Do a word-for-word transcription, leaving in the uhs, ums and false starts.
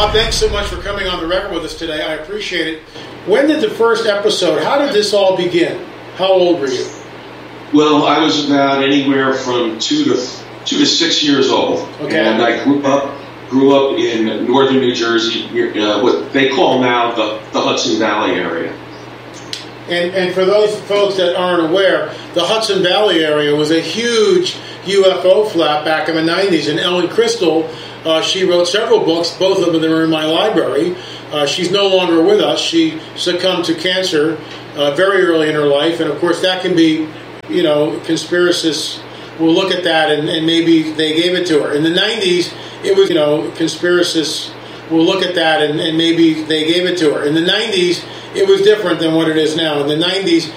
Bob, thanks so much for coming on the record with us today. I appreciate it. When did the first episode, how did this all begin? How old were you? Well, I was about anywhere from two to two to six years old, okay. And I grew up grew up in northern New Jersey, uh, what they call now the, the Hudson Valley area. And and for those folks that aren't aware, the Hudson Valley area was a huge U F O flap back in the nineties. And Ellen Crystal, uh, she wrote several books, both of them are in my library. Uh, she's no longer with us. She succumbed to cancer uh, very early in her life. And, of course, that can be, you know, conspiracists will look at that and, and maybe they gave it to her. In the nineties, it was, you know, conspiracists will look at that and, and maybe they gave it to her. In the nineties, it was different than what it is now. In the nineties,